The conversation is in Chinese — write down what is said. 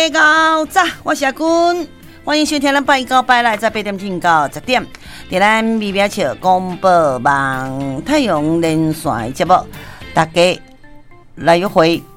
高早，我是阿君，欢迎收听咱拜高拜来在8点钟到10点，在咱美妙笑广播网太阳连线节目，大家来约会